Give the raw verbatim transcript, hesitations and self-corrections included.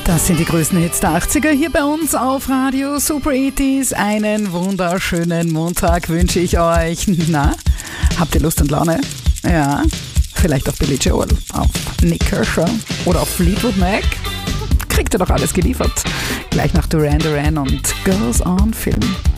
Das sind die größten Hits der achtziger hier bei uns auf Radio Super achtziger. Einen wunderschönen Montag wünsche ich euch. Na, habt ihr Lust und Laune? Ja, vielleicht auf Billy Joel, auf Nick Kershaw oder auf Fleetwood Mac? Kriegt ihr doch alles geliefert. Gleich nach Duran Duran und Girls on Film.